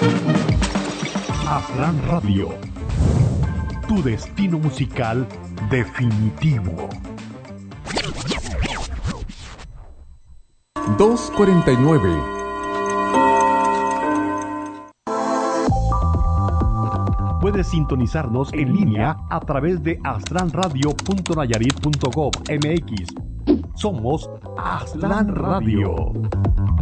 Aztlán Radio, tu destino musical definitivo. 2:49. Puedes sintonizarnos en línea a través de aztlanradio.nayarit.gov.mx. Somos Aztlán Radio.